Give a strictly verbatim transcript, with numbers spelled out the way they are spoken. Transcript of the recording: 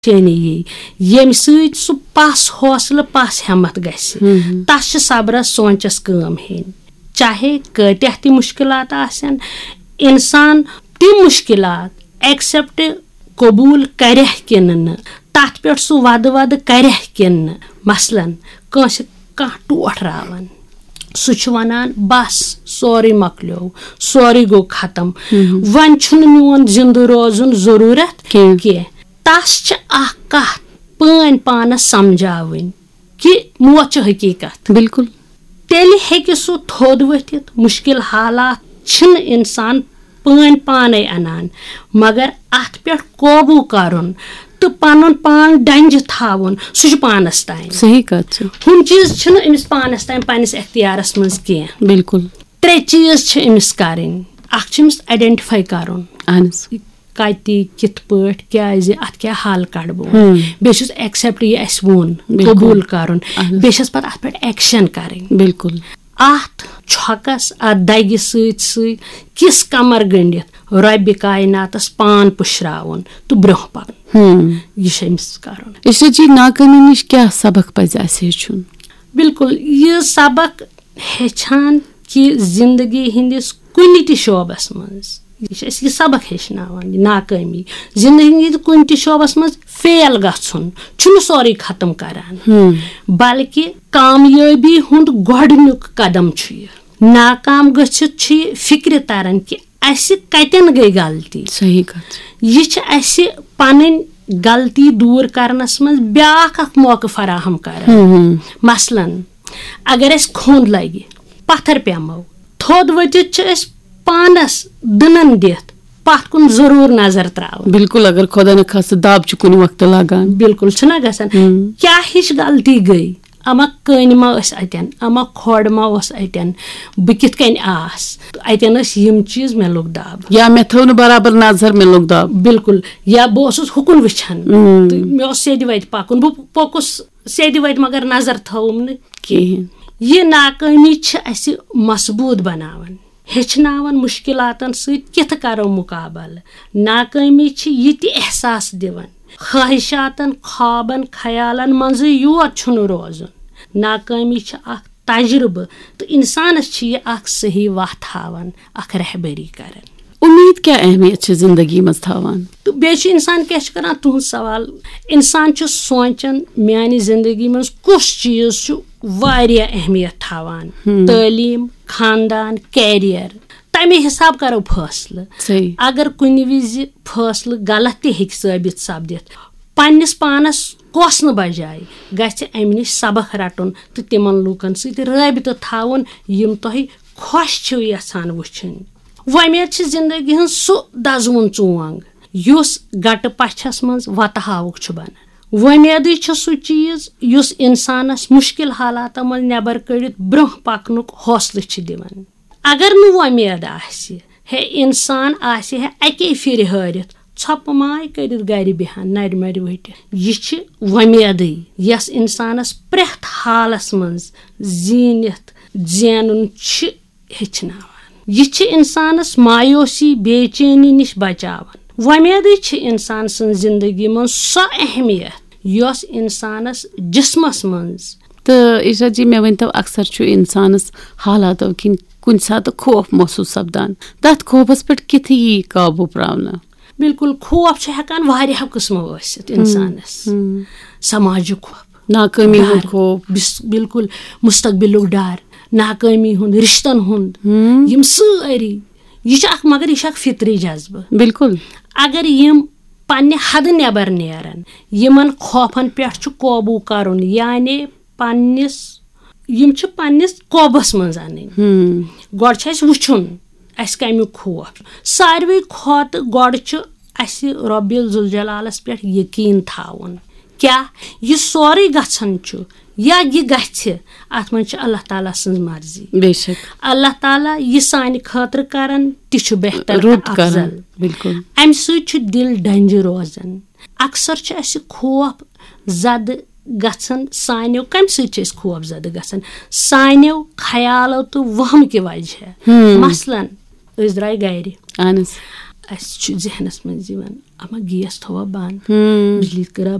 यम सु पस हौसले पस हिम्मत गस तस सब्रस सोचस काम हेन चाहे कत्या ति मुश्किलात आसन इंसान तिम मुश्किलात एक्सेप्ट कबूल कर किन तथ पे सु वद वद कर किन मसलन कंस कह टोट रावन सह वनान बस सोरे मकलो सोरे गो खत्म वन छुन मोन जिंद रोजुन जरूरत कह तस कत पान पानस समझावन कि मोच हकीकत बिल्कुल तेल हेकि सह थोद वथित मुश्किल हालात छिन इंसान पान पाने अनान मगर अत पे काबू करन तो पन पान डंज थावन सह पानस तान सही कत हम चीज छिन अमिस पानस तान पन्निस इख्तियारस मज कह बिल्कुल त्रे चीज छ अमिस करन अख छ अमिस आइडेंटिफाई करन अहनस कति कित पट क्या अत क्या हाल कड़बो बेस एक्सेप्ट ये अस वोन कबूल करन बेस पत अत पे एक्शन करन बिल्कुल अत छकस अत दगि सत सत किस कमर गंडित रब्बि कायनातस पान पुशरावन तो ब्रोह पकन यह अमिस करन इश्रा जी नाकामी निश क्या सबक पज असे हेचुन बिल्कुल ये सबक हेछान कि जिंदगी हिंदिस कुनि ति शोबस मज यह सबक हेचनावन नाकामी जिंदगी कुन ति शोबस मज फेल गछुन छुन सोरे खत्म करान बल्कि कामयाबी हुंद गोडनुक कदम छु नाकाम गछित छु फिक्र तरन कि अस कतन गई गलती सही कत यह छ अस पन गलती दूर करनस मज ब्याख अख मौका फराहम कर मसलन अगर अस खोंद लगे पत्थर पेमो थोद वतित छ अस पानस दनन दित पत कुन जरूर नजर त्राव बिल्कुल अगर खुदा न खास दाब छ कुन वक्त लगान बिल्कुल छना गसन क्या हिश गलती गई अमा कन मा अतन अमा खोड़ मा अतन बह कित कन आस अतन यम चीज मे लोग दाब या मे थो न बराबर नजर मे लोग दाब बिल्कुल या बह हुकुन वुचान मे सेद वत पकुन बह पोकुस सेद वत मगर नजर थोम न कहें यह नाकामी अस मजबूत बनावन हेचनावन मुश्किलातन सत कित करो मुकाबल नाकामी यह ति एहसास दिवन ख्वाहिशातन ख्वाबन ख्यालन मज योत छुन रोजन नाकामी अख तजुर्बे तो इंसानस यह अख सही वत हावन अख रहबरी करन उम्मीद क्या अहमियत है जिंदगी मज थावान तो बे इंसान क्या करान तुहद सवाल इंसान सोचन मानी जिंदगी मज कुछ चीज वारिया अहमियत थावान तालीम खानदान कैरियर तमे हिसाब करो फैसले सही अगर कुन विज फैसले गलत ते हेक साबित सपदित पन्निस पानस कोस न बजाय गछ अमि निश सबक रटुन तो तिमन लूकन सत राबित थावन यम तोह खुश छो यछान वुछन वमेद जिंदगी हन सु दजवुन चोंग युस गट पछस मज वत हावुक छु बना वमेद सु चीज युस इंसानस मुश्किल हालात मज नेबर कड़ित ब्रोह पकनुक हौसले छु दिवन अगर न वमेद आसि हे इंसान आसि हे अके फिर हारित छप माय करित गर बिहान नर मर वट यह वमेद यस इंसानस प्रेथ हालस मज जीनित जेनुन हेचनावन यह इंसानस मायूसी बेचैनी निश बचावन वमेद इंसान सन जिंदगी मज सो अहमियत यस इंसानस जिस्मस मज तो इशा जी मे वन तो अक्सर छु इंसानस हालातों किन कुन सात खौफ महसूस सपदान तथ खौफस पे कित यी काबू प्रावना बिल्कुल खौफ हेकान वारिया किस्मो वसित इंसानस समाज खौफ नाकामी हुंद खौफ बिल्कुल मुस्तकबिलुक डर नाकामी हुंद रिश्तन हुंद यम सारी यह मगर यह फितरी जज्बा बिल्कुल अगर यम पन्ने हद नेबर नेरन यमन खौफन पे काबू करन यानी पन्निस यम छ पन्निस काबस मज अन गोड छ अस वुछुन अस कमिक खौफ सारवे खोत गोड छ अस रब्बिल जुल जलालस पे यकीन थावन क्या यह सोरे गछन छ या यह गछ अत मन अल्लाह ताला सन्ज मर्जी बेशक अल्लाह ताला यह सान खतर करन ति बेहतर अफजल बिल्कुल अम सत दिल डंज रोजन अक्सर छ अस खौफ जद गछन सान्यो कम सत खौफ जद गछन सान्यो ख्यालो तो वहम के वजह मसलन अस द्राय गर अहनस अस जहनस मज अमा गेस थोवा बंद हम्म बिजली करा